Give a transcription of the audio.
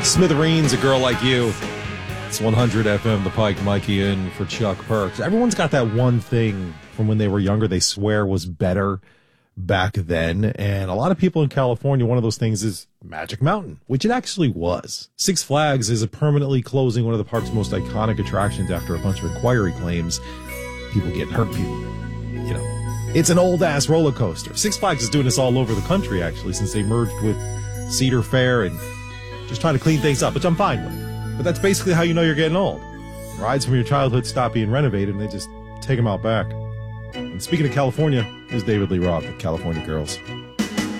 Smithereens, A Girl Like You. It's 100 FM, The Pike, Mikey in for Chuck Perks. Everyone's got that one thing from when they were younger they swear was better back then. And a lot of people in California, one of those things is Magic Mountain, which it actually was. Six Flags is permanently closing one of the park's most iconic attractions after a bunch of inquiry claims. People getting hurt, people, you know. It's an old-ass roller coaster. Six Flags is doing this all over the country, actually, since they merged with Cedar Fair and just trying to clean things up, which I'm fine with. But that's basically how you know you're getting old. Rides from your childhood stop being renovated, and they just take them out back. And speaking of California, is David Lee Roth with California Girls.